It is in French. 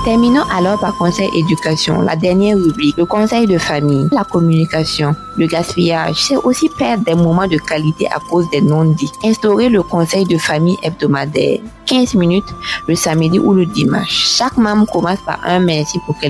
Terminons alors par conseil éducation, la dernière rubrique, le conseil de famille, la communication. Le gaspillage, c'est aussi perdre des moments de qualité à cause des non-dits. Instaurer le conseil de famille hebdomadaire, 15 minutes le samedi ou le dimanche. Chaque membre commence par un merci pour